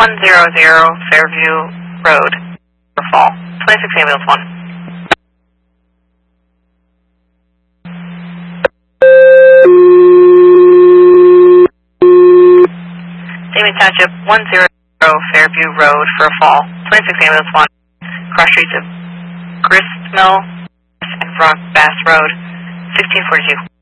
100 Fairview Road for fall. 26 ambulance 1. Damien Township, 100 Fairview Road for a fall. 26 ambulance 1. Cross streets of Gristmill and Rock Bass Road, 1642.